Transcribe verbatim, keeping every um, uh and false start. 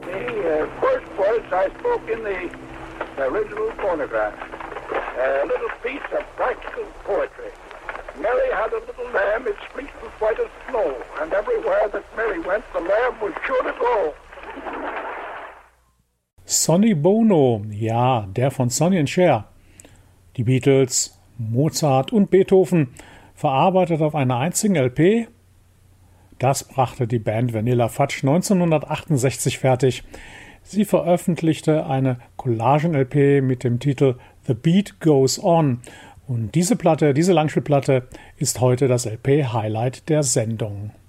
The uh, first voice I spoke in the original phonograph. A little piece of practical poetry. Mary had a little lamb, its fleece was white as snow, and everywhere that Mary went, the lamb was sure to go. Sonny Bono, ja, der von Sonny and Cher. Die Beatles, Mozart und Beethoven, verarbeitet auf einer einzigen L P. Das brachte die Band Vanilla Fudge neunzehnhundertachtundsechzig fertig. Sie veröffentlichte eine Collagen-L P mit dem Titel The Beat Goes On. Und diese Platte, diese Langspielplatte, ist heute das L P-Highlight der Sendung.